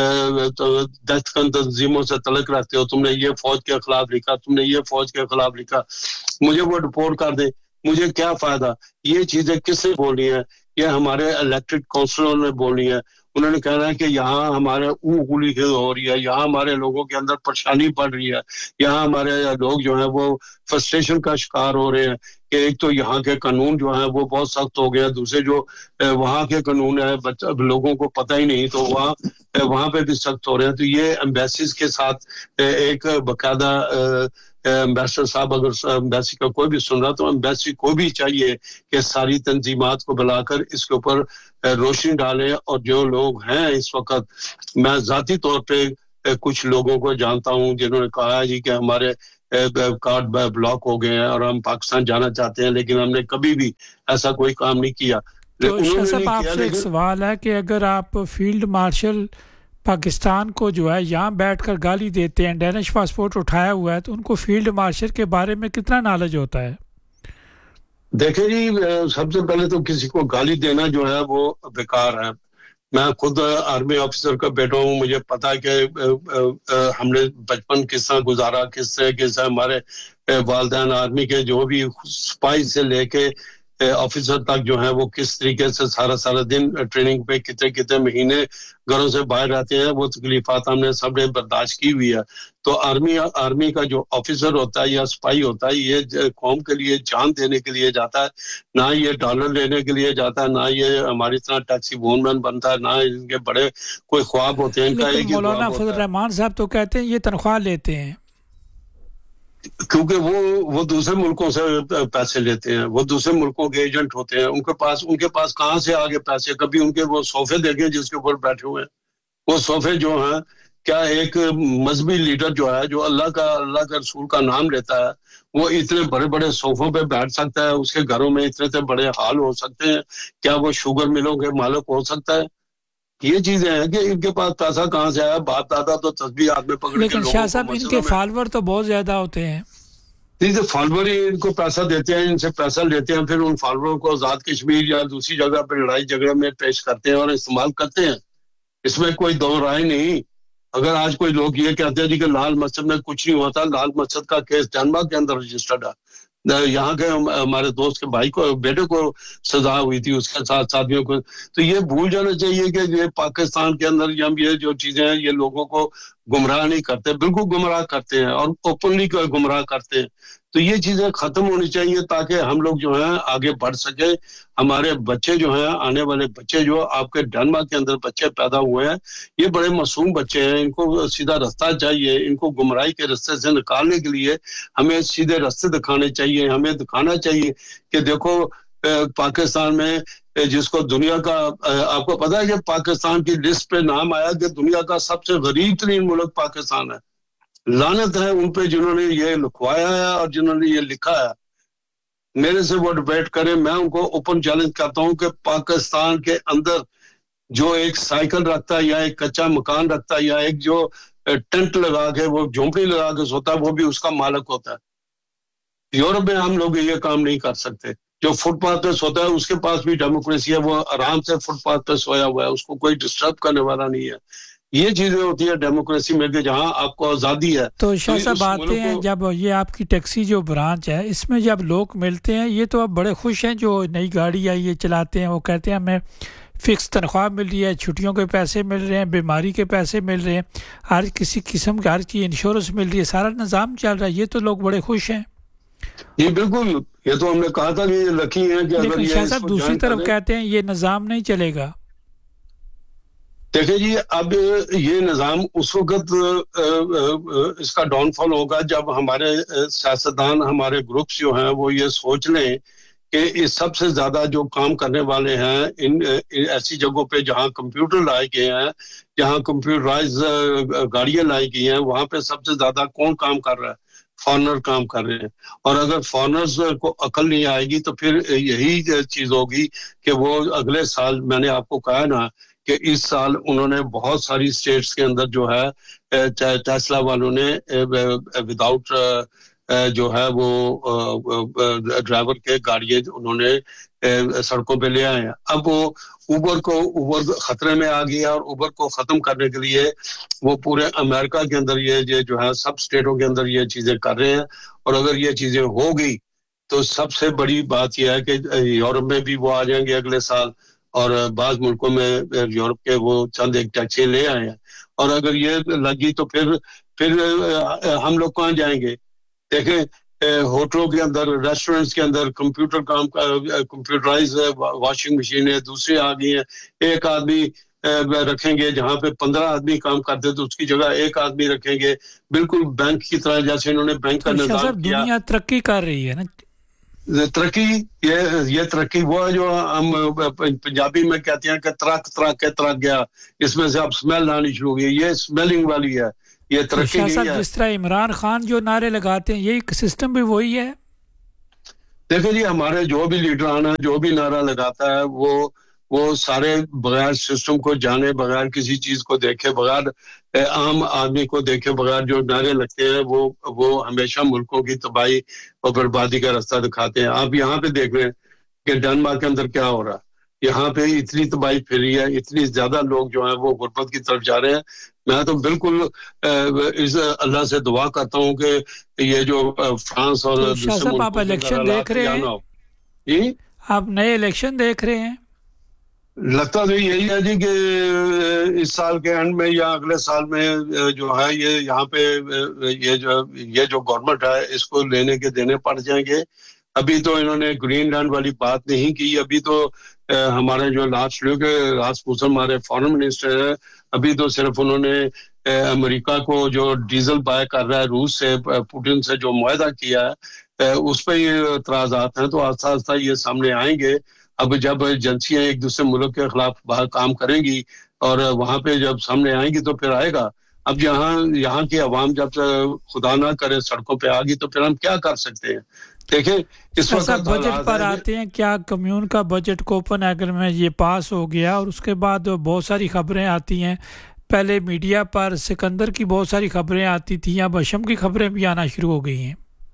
دہشت گرد تنظیموں سے تعلق رکھتے ہو, تم نے یہ فوج کے خلاف لکھا, تم نے یہ فوج کے خلاف لکھا, مجھے وہ رپورٹ کر دے, مجھے کیا فائدہ؟ یہ چیزیں کس نے بولنی ہے؟ یہ ہمارے الیکٹڈ کونسلروں نے بولنی ہے. انہوں نے کہنا ہے کہ یہاں ہمارے اون گولی ہو رہی ہے, یہاں ہمارے لوگوں کے اندر پریشانی پڑ رہی ہے, یہاں ہمارے لوگ جو ہیں وہ فرسٹریشن کا شکار ہو رہے ہیں کہ ایک تو یہاں کے قانون جو ہیں وہ بہت سخت ہو گئے, دوسرے جو وہاں کے قانون ہے بچہ لوگوں کو پتہ ہی نہیں تو وہاں وہاں پہ بھی سخت ہو رہے ہیں. تو یہ ایمبیسیز کے ساتھ ایک باقاعدہ ایمبیسڈر صاحب اگر ایمبیسی کا کوئی بھی سن رہا تو ایمبیسی کو بھی چاہیے کہ ساری تنظیمات کو بلا کر اس کے اوپر روشنی ڈالیں. اور جو لوگ ہیں اس وقت, میں ذاتی طور پہ کچھ لوگوں کو جانتا ہوں جنہوں نے کہا ہے جی کہ ہمارے کارڈ بلاک ہو گئے ہیں اور ہم پاکستان جانا چاہتے ہیں, لیکن ہم نے کبھی بھی ایسا کوئی کام نہیں کیا.
تو شاہ صاحب آپ سے ایک سوال ہے کہ اگر آپ فیلڈ مارشل پاکستان کو جو ہے یہاں بیٹھ کر گالی دیتے ہیں, ڈینش پاسپورٹ اٹھایا ہوا ہے, تو ان کو فیلڈ مارشل کے بارے میں کتنا نالج ہوتا ہے؟
دیکھیں جی, سب سے پہلے تو کسی کو گالی دینا جو ہے وہ بیکار ہے. میں خود آرمی آفیسر کا بیٹا ہوں, مجھے پتا ہے کہ ہم نے بچپن کس طرح گزارا, کس طرح کس طرح ہمارے والدین آرمی کے جو بھی سپاہی سے لے کے آفیسر تک جو ہیں وہ کس طریقے سے سارا سارا دن ٹریننگ پہ کتنے کتنے مہینے گھروں سے باہر رہتے ہیں, وہ تکلیفات ہم نے سب نے برداشت کی ہوئی ہے. تو آرمی آرمی کا جو آفیسر ہوتا ہے یا سپاہی ہوتا ہے یہ قوم کے لیے جان دینے کے لیے جاتا ہے, نہ یہ ڈالر لینے کے لیے جاتا ہے, نہ یہ ہماری طرح ٹیکسی وون مین بنتا ہے, نہ ان کے بڑے کوئی خواب ہوتے ہیں. ان کا ایک ہی
مولانا فضل الرحمان صاحب تو کہتے ہیں یہ تنخواہ لیتے ہیں,
کیونکہ وہ وہ دوسرے ملکوں سے پیسے لیتے ہیں, وہ دوسرے ملکوں کے ایجنٹ ہوتے ہیں. ان کے پاس ان کے پاس کہاں سے آگے پیسے؟ کبھی ان کے وہ صوفے دیکھیں جس کے اوپر بیٹھے ہوئے ہیں, وہ صوفے جو ہیں, کیا ایک مذہبی لیڈر جو ہے جو اللہ کا اللہ کے رسول کا نام لیتا ہے وہ اتنے بڑے بڑے صوفوں پہ بیٹھ سکتا ہے؟ اس کے گھروں میں اتنے اتنے بڑے ہال ہو سکتے ہیں؟ کیا وہ شوگر ملوں کے مالک ہو سکتا ہے؟ یہ چیزیں ہیں کہ ان کے پاس پیسہ کہاں سے آیا. باپ دادا تو تسبیح ہاتھ میں پکڑ کے
لیکن شاہ صاحب ان کے فالوور تو بہت زیادہ ہوتے ہیں.
جیسے فالوور ہی ان کو پیسہ دیتے ہیں, ان سے پیسہ لیتے ہیں, پھر ان فالووروں کو آزاد کشمیر یا دوسری جگہ پہ لڑائی جھگڑے میں پیش کرتے ہیں اور استعمال کرتے ہیں. اس میں کوئی دو رائے نہیں. اگر آج کوئی لوگ یہ کہتے ہیں جی کہ لال مسجد میں کچھ نہیں ہوتا, لال مسجد کا کیس ڈنمارک کے اندر رجسٹرڈ ہے, یہاں کے ہمارے دوست کے بھائی کو بیٹے کو سزا ہوئی تھی, اس کے ساتھ ساتھیوں کو. تو یہ بھول جانا چاہیے کہ یہ پاکستان کے اندر یہ جو چیزیں ہیں یہ لوگوں کو گمراہ نہیں کرتے, بالکل گمراہ کرتے ہیں اور اوپنلی گمراہ کرتے ہیں. تو یہ چیزیں ختم ہونی چاہیے تاکہ ہم لوگ جو ہیں آگے بڑھ سکیں. ہمارے بچے جو ہیں آنے والے بچے جو آپ کے ڈنمارک کے اندر بچے پیدا ہوئے ہیں یہ بڑے معصوم بچے ہیں, ان کو سیدھا رستہ چاہیے, ان کو گمراہی کے رستے سے نکالنے کے لیے ہمیں سیدھے رستے دکھانے چاہیے. ہمیں دکھانا چاہیے کہ دیکھو پاکستان میں جس کو دنیا کا آپ کو پتا ہے کہ پاکستان کی لسٹ پہ نام آیا کہ دنیا کا سب سے غریب ترین ملک پاکستان ہے. لعنت ہے ان پہ جنہوں نے یہ لکھوایا ہے اور جنہوں نے یہ لکھا ہے. میرے سے وہ ڈیبیٹ کریں, میں ان کو اوپن چیلنج کرتا ہوں کہ پاکستان کے اندر جو ایک سائیکل رکھتا ہے یا ایک کچا مکان رکھتا ہے یا ایک جو ٹینٹ لگا کے وہ جھونپڑی لگا کے سوتا ہے وہ بھی اس کا مالک ہوتا ہے. یورپ میں ہم لوگ یہ کام نہیں کر سکتے. جو فٹ پاتھ پہ سوتا ہے اس کے پاس بھی ڈیموکریسی ہے, وہ آرام سے فٹ پاتھ پہ سویا ہوا ہے, اس کو کوئی ڈسٹرب کرنے والا نہیں ہے. یہ چیزیں ہوتی ہے ڈیموکریسی میں کہ جہاں آپ کو آزادی ہے.
تو شاہ صاحب آتے ہیں جب یہ آپ کی ٹیکسی جو برانچ ہے اس میں جب لوگ ملتے ہیں یہ تو اب بڑے خوش ہیں جو نئی گاڑی آئی یہ چلاتے ہیں, وہ کہتے ہیں ہمیں فکس تنخواہ مل رہی ہے, چھٹیوں کے پیسے مل رہے ہیں, بیماری کے پیسے مل رہے ہیں, ہر کسی قسم کی ہر چیز انشورنس مل رہی ہے, سارا نظام چل رہا ہے, یہ تو لوگ بڑے خوش ہیں.
جی بالکل, یہ تو ہم نے کہا تھا کہ یہ لکی ہیں کہ
لیکن شاہ صاحب دوسری طرف کہتے ہیں یہ نظام نہیں چلے گا.
دیکھیں جی اب یہ نظام اس وقت اس کا ڈاؤن فال ہوگا جب ہمارے سیاستدان ہمارے گروپس جو ہیں وہ یہ سوچ لیں کہ اس سب سے زیادہ جو کام کرنے والے ہیں ان ایسی جگہوں پہ جہاں کمپیوٹر لائے گئے ہیں, جہاں کمپیوٹرائز گاڑیاں لائی گئی ہیں, وہاں پہ سب سے زیادہ کون کام کر رہا ہے؟ فارنر کام کر رہے ہیں. اور اگر فارنرز کو عقل نہیں آئے گی تو پھر یہی چیز ہوگی کہ وہ اگلے سال, میں نے آپ کو کہا نا کہ اس سال انہوں نے بہت ساری سٹیٹس کے اندر جو ہے ٹیسلا والوں نے وداؤٹ جو ہے وہ ڈرائیور کے گاڑیاں انہوں نے سڑکوں پہ لے آئے ہیں. اب وہ اوبر کو اوبر خطرے میں آ گیا اور اوبر کو ختم کرنے کے لیے وہ پورے امریکہ کے اندر یہ جو ہے سب سٹیٹوں کے اندر یہ چیزیں کر رہے ہیں. اور اگر یہ چیزیں ہو گئی تو سب سے بڑی بات یہ ہے کہ یورپ میں بھی وہ آ جائیں گے اگلے سال, اور بعض ملکوں میں یورپ کے وہ چند ایک ٹیکسی لے آئے ہیں. اور اگر یہ لگی تو پھر پھر ہم لوگ کہاں جائیں گے؟ دیکھیں ہوٹلوں کے اندر, ریسٹورنٹس کے اندر کمپیوٹر کام کمپیوٹرائز واشنگ مشینیں دوسری آ گئی ہیں. ایک آدمی رکھیں گے جہاں پہ پندرہ آدمی کام کرتے تو اس کی جگہ ایک آدمی رکھیں گے, بالکل بینک کی طرح جیسے انہوں نے بینک کا نظام کیا.
دنیا ترقی کر رہی ہے نا,
ترقی یہ یہ ترقی وہ ہے جو ہم پنجابی میں کہتے ہیں کہ ترک ترک کے ترک گیا, اس میں سے اب سمیل آنی شروع ہو گئی. یہ سمیلنگ والی ہے, یہ ترقی نہیں ہے.
جس طرح عمران خان جو نعرے لگاتے ہیں یہی سسٹم بھی وہی ہے.
دیکھیں جی ہمارے جو بھی لیڈران ہیں جو بھی نعرہ لگاتا ہے وہ وہ سارے بغیر سسٹم کو جانے, بغیر کسی چیز کو دیکھے, بغیر عام آدمی کو دیکھے, بغیر جو نعرے لگتے ہیں وہ وہ ہمیشہ ملکوں کی تباہی اور بربادی کا راستہ دکھاتے ہیں. آپ یہاں پہ دیکھ رہے ہیں کہ ڈنمارک کے اندر کیا ہو رہا ہے. یہاں پہ اتنی تباہی پھر رہی ہے, اتنی زیادہ لوگ جو ہیں وہ غربت کی طرف جا رہے ہیں. میں تو بالکل اس اللہ سے دعا کرتا ہوں کہ یہ جو فرانس اور
دوسرے ملکوں آپ الیکشن دیکھ رہے ہیں,
جی
آپ نئے الیکشن دیکھ رہے ہیں,
لگتا تو یہی ہے جی کہ اس سال کے اینڈ میں یا اگلے سال میں جو ہے یہ یہاں پہ یہ جو یہ جو گورنمنٹ ہے اس کو لینے کے دینے پڑ جائیں گے. ابھی تو انہوں نے گرین لینڈ والی بات نہیں کی. ابھی تو ہمارے جو لاسٹ لوگ راسپوسن ہمارے فارن منسٹر ہیں, ابھی تو صرف انہوں نے امریکہ کو جو ڈیزل بائی کر رہا ہے روس سے, پوٹن سے جو معاہدہ کیا ہے اس پہ یہ اعتراضات ہیں. تو آہستہ آہستہ یہ سامنے آئیں گے. اب جب ایجنسیاں ایک دوسرے ملک کے خلاف باہر کام کریں گی اور وہاں پہ جب سامنے آئیں گی تو پھر آئے گا. اب یہاں یہاں کی عوام جب خدا نہ کرے سڑکوں پہ آ گئی تو پھر ہم کیا کر سکتے ہیں؟ دیکھیں اس وقت
بجٹ پر آتے ہیں, کیا کمیون کا بجٹ کوپن ایگن میں یہ پاس ہو گیا اور اس کے بعد بہت ساری خبریں آتی ہیں. پہلے میڈیا پر سکندر کی بہت ساری خبریں آتی تھیں, اب اشم کی خبریں بھی آنا شروع ہو گئی ہیں.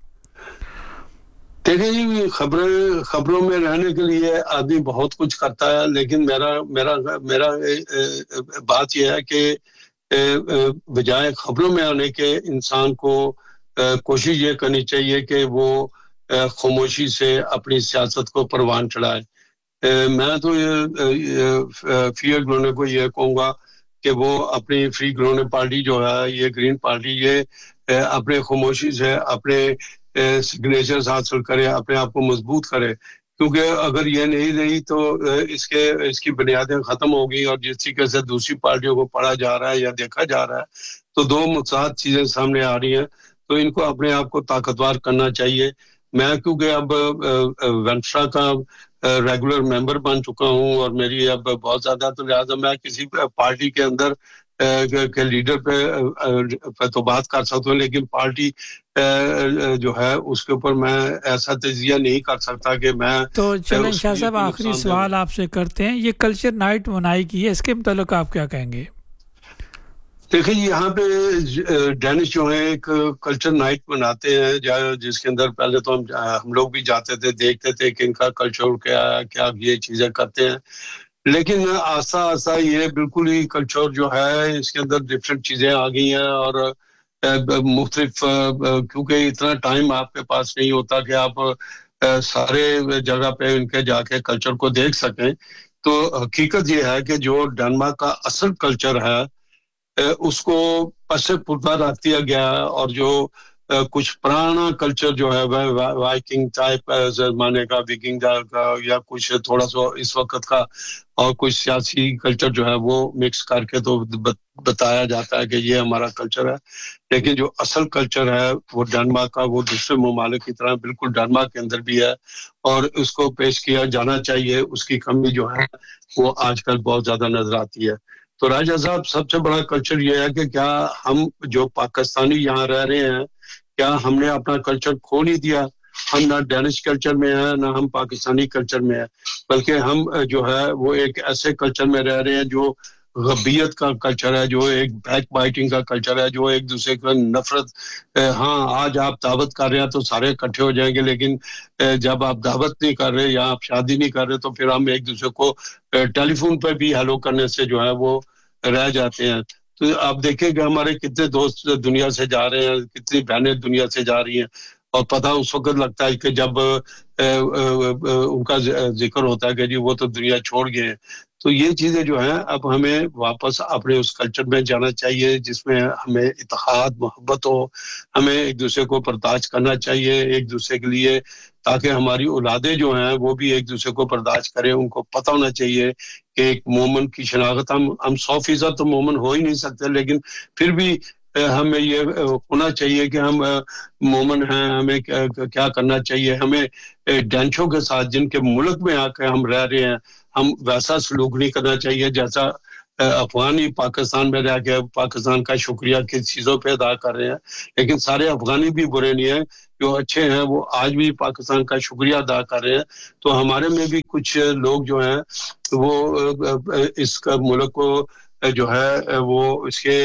دیکھیں جی خبریں خبروں میں رہنے کے لیے آدمی بہت کچھ کرتا ہے, لیکن میرا میرا میرا بات یہ ہے کہ بجائے خبروں میں آنے کے انسان کو کوشش یہ کرنی چاہیے کہ وہ خاموشی سے اپنی سیاست کو پروان چڑھائے. میں تو یہ فیئر گلونے کو یہ کہوں گا کہ وہ اپنی فری گلونے پارٹی جو ہے یہ گرین پارٹی یہ اپنے خاموشی سے اپنے سگنیچرز حاصل کرے, اپنے آپ کو مضبوط کرے, کیونکہ اگر یہ نہیں رہی تو اس کے اس کی بنیادیں ختم ہوگی, اور جس طریقے سے دوسری پارٹیوں کو پڑھا جا رہا ہے یا دیکھا جا رہا ہے تو دو متضاد چیزیں سامنے آ رہی ہیں, تو ان کو اپنے آپ کو طاقتور کرنا چاہیے. میں کیونکہ اب وینسٹرا کا ریگولر ممبر بن چکا ہوں اور میری اب بہت زیادہ, تو لہٰذا میں کسی پارٹی کے اندر کے لیڈر پہ پہ تو بات کر سکتا ہوں, لیکن پارٹی جو ہے اس کے اوپر میں ایسا تجزیہ نہیں کر سکتا کہ میں.
تو چلیں شاہ صاحب آخری سوال آپ سے کرتے ہیں, یہ کلچر نائٹ منائی کی ہے, اس کے متعلق آپ کیا کہیں گے؟
دیکھیں یہاں پہ ڈینش جو ہیں ایک کلچر نائٹ مناتے ہیں, جس کے اندر پہلے تو ہم ہم لوگ بھی جاتے تھے, دیکھتے تھے کہ ان کا کلچر کیا ہے, کیا یہ چیزیں کرتے ہیں, لیکن آہستہ آہستہ یہ بالکل ہی کلچر جو ہے اس کے اندر ڈفرینٹ چیزیں آ گئی ہیں, اور مختلف, کیونکہ اتنا ٹائم آپ کے پاس نہیں ہوتا کہ آپ سارے جگہ پہ ان کے جا کے کلچر کو دیکھ سکیں. تو حقیقت یہ ہے کہ جو ڈنمارک کا اصل کلچر ہے اس کو پس پردہ رکھ دیا گیا, اور جو کچھ پرانا کلچر جو ہے وائکنگ ٹائپ زمانے کا, وکنگ کا, یا کچھ تھوڑا سا اس وقت کا, اور کچھ سیاسی کلچر جو ہے وہ مکس کر کے تو بتایا جاتا ہے کہ یہ ہمارا کلچر ہے. لیکن جو اصل کلچر ہے وہ ڈنمارک کا, وہ دوسرے ممالک کی طرح بالکل ڈنمارک کے اندر بھی ہے, اور اس کو پیش کیا جانا چاہیے. اس کی کمی جو ہے وہ آج کل بہت زیادہ نظر آتی ہے. تو راجہ صاحب سب سے بڑا کلچر یہ ہے کہ کیا ہم جو پاکستانی یہاں رہ رہے ہیں, کیا ہم نے اپنا کلچر کھو نہیں دیا؟ ہم نہ ڈینش کلچر میں ہیں نہ ہم پاکستانی کلچر میں ہیں, بلکہ ہم جو ہے وہ ایک ایسے کلچر میں رہ رہے ہیں جو غبیت کا کلچر ہے, جو ایک بیک بائٹنگ کا کلچر ہے, جو ایک دوسرے کا نفرت. ہاں آج آپ دعوت کر رہے ہیں تو سارے اکٹھے ہو جائیں گے, لیکن جب آپ دعوت نہیں کر رہے یا آپ شادی نہیں کر رہے تو پھر ہم ایک دوسرے کو ٹیلی فون پہ بھی ہیلو کرنے سے جو ہے وہ رہ جاتے ہیں. تو آپ دیکھیں کہ ہمارے کتنے دوست دنیا سے جا رہے ہیں, کتنی بہنیں دنیا سے جا رہی ہیں, اور پتہ اس وقت لگتا ہے کہ جب ان کا ذکر ہوتا ہے کہ جی وہ تو دنیا چھوڑ گئے ہیں. تو یہ چیزیں جو ہیں اب ہمیں واپس اپنے اس کلچر میں جانا چاہیے جس میں ہمیں اتحاد محبت ہو, ہمیں ایک دوسرے کو برداشت کرنا چاہیے ایک دوسرے کے لیے, تاکہ ہماری اولادیں جو ہیں وہ بھی ایک دوسرے کو برداشت کریں. ان کو پتہ ہونا چاہیے کہ ایک مومن کی شناخت, ہم ہم سو فیصد تو مومن ہو ہی نہیں سکتے, لیکن پھر بھی ہمیں یہ ہونا چاہیے کہ ہم مومن ہیں. ہمیں کیا کرنا چاہیے, ہمیں ڈینچوں کے ساتھ جن کے ملک میں آ کے ہم رہ رہے ہیں ہم ویسا سلوک نہیں کرنا چاہیے جیسا افغانی پاکستان میں رہ کے پاکستان کا شکریہ کس چیزوں پہ ادا کر رہے ہیں. لیکن سارے افغانی بھی برے نہیں ہیں, جو اچھے ہیں وہ آج بھی پاکستان کا شکریہ ادا کر رہے ہیں. تو ہمارے میں بھی کچھ لوگ جو ہیں وہ اس کا ملک کو جو ہے وہ اس کے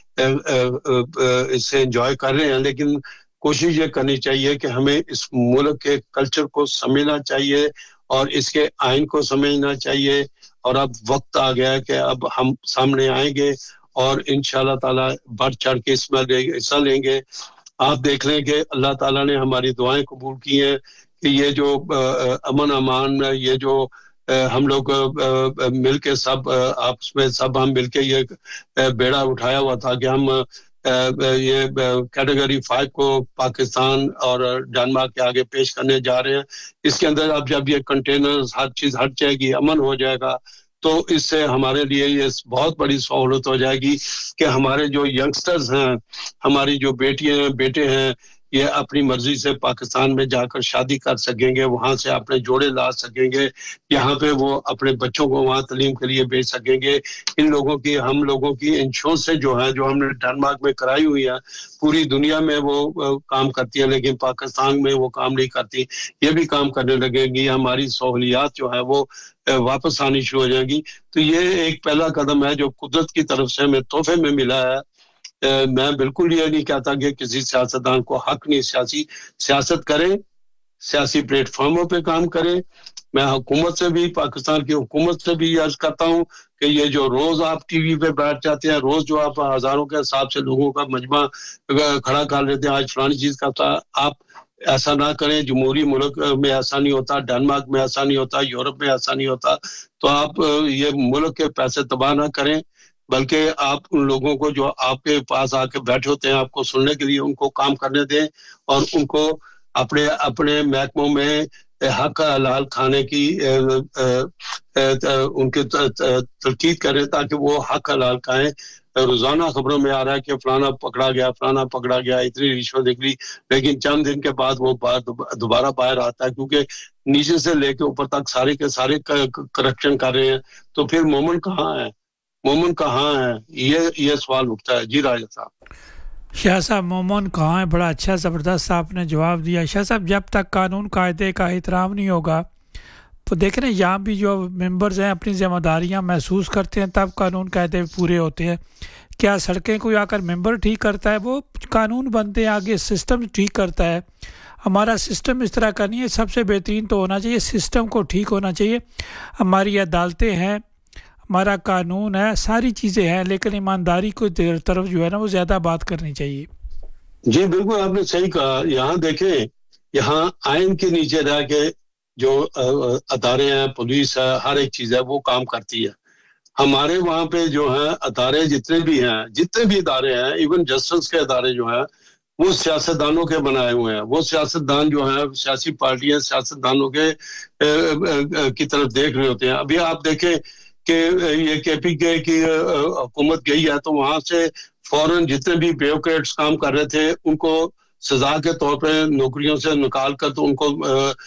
اس سے انجوائے کر رہے ہیں, لیکن کوشش یہ کرنی چاہیے کہ ہمیں اس ملک کے کلچر کو سمجھنا چاہیے اور اس کے آئین کو سمجھنا چاہیے. اور اب وقت آ گیا ہے کہ اب ہم سامنے آئیں گے اور انشاءاللہ تعالی بڑھ چڑھ کے اس میں حصہ لیں گے. آپ دیکھ لیں کہ اللہ تعالیٰ نے ہماری دعائیں قبول کی ہیں کہ یہ جو امن امان, یہ جو ہم لوگ مل کے سب آپس میں سب ہم مل کے یہ بیڑا اٹھایا ہوا تھا کہ ہم یہ کیٹیگری فائیو کو پاکستان اور ڈنمارک کے آگے پیش کرنے جا رہے ہیں. اس کے اندر اب جب یہ کنٹینرز ہر چیز ہٹ جائے گی, امن ہو جائے گا, تو اس سے ہمارے لیے یہ بہت بڑی سہولت ہو جائے گی کہ ہمارے جو ینگسٹرز ہیں, ہماری جو بیٹیاں ہیں بیٹے ہیں, یہ اپنی مرضی سے پاکستان میں جا کر شادی کر سکیں گے, وہاں سے اپنے جوڑے لا سکیں گے, یہاں پہ وہ اپنے بچوں کو وہاں تعلیم کے لیے بھیج سکیں گے. ان لوگوں کی ہم لوگوں کی انشورنس جو ہے جو ہم نے ڈنمارک میں کرائی ہوئی ہے, پوری دنیا میں وہ کام کرتی ہے لیکن پاکستان میں وہ کام نہیں کرتی. یہ بھی کام کرنے لگے گی, ہماری سہولیات جو ہے وہ واپس آنی شروع ہو جائیں گی. تو یہ ایک پہلا قدم ہے جو قدرت کی طرف سے ہمیں تحفے میں ملا ہے. میں بالکل یہ نہیں کہتا کہ کسی سیاستدان کو حق نہیں, سیاسی سیاست کریں, سیاسی پلیٹ فارموں پہ کام کریں. میں حکومت سے بھی, پاکستان کی حکومت سے بھی عرض کرتا ہوں کہ یہ جو روز آپ ٹی وی پہ بیٹھ جاتے ہیں, روز جو آپ ہزاروں کے حساب سے لوگوں کا مجمع کھڑا کر لیتے ہیں, آج فلانی چیز کا تھا, آپ ایسا نہ کریں. جمہوری ملک میں ایسا نہیں ہوتا, ڈنمارک میں ایسا نہیں ہوتا, یورپ میں ایسا نہیں ہوتا. تو آپ یہ ملک کے پیسے تباہ نہ کریں, بلکہ آپ ان لوگوں کو جو آپ کے پاس آ کے بیٹھے ہوتے ہیں آپ کو سننے کے لیے, ان کو کام کرنے دیں اور ان کو اپنے اپنے محکموں میں حق حلال کھانے کی ان کی تلقین کریں تاکہ وہ حق حلال کھائیں. روزانہ خبروں میں آ رہا ہے کہ فلانا پکڑا گیا فلانا پکڑا گیا اتنی رشوت نکلی, لیکن چند دن کے بعد وہ دوبارہ باہر آتا ہے کیونکہ نیچے سے لے کے اوپر تک سارے کے سارے کرپشن کر رہے ہیں. تو پھر مومن کہاں ہے, مومن کہاں ہے, یہ یہ سوال اٹھتا ہے. جی راجہ صاحب.
شاہ صاحب مومن کہاں ہے, بڑا اچھا زبردست آپ نے جواب دیا. شاہ صاحب جب تک قانون قاعدے کا احترام نہیں ہوگا تو دیکھیں نا یہاں بھی جو ممبرز ہیں اپنی ذمہ داریاں محسوس کرتے ہیں تب قانون قاعدے پورے ہوتے ہیں. کیا سڑکیں کوئی آ کر ممبر ٹھیک کرتا ہے؟ وہ قانون بنتے ہیں آگے سسٹم ٹھیک کرتا ہے. ہمارا سسٹم اس طرح کا نہیں ہے, سب سے بہترین تو ہونا چاہیے سسٹم کو ٹھیک ہونا چاہیے. ہماری عدالتیں ہیں, ہمارا قانون ہے, ساری چیزیں ہیں, لیکن ایمانداری کو طرف جو ہے نا وہ زیادہ بات کرنی چاہیے.
جی بالکل آپ نے صحیح کہا. یہاں دیکھیں یہاں آئین کے نیچے رہ کے جو ادارے ہیں پولیس ہے ہر ایک چیز ہے وہ کام کرتی ہے. ہمارے وہاں پہ جو ہیں ادارے جتنے بھی ہیں جتنے بھی ادارے ہیں ایون جسٹس کے ادارے جو ہیں وہ سیاستدانوں کے بنائے ہوئے ہیں. وہ سیاستدان جو ہیں سیاسی پارٹیاں سیاستدانوں کے کی طرف دیکھ رہے ہوتے ہیں. ابھی آپ دیکھیں کہ یہ کے پی کے کی حکومت گئی ہے تو وہاں سے فوراً جتنے بھی بیوروکریٹس کام کر رہے تھے ان کو سزا کے طور پہ نوکریوں سے نکال کر تو ان کو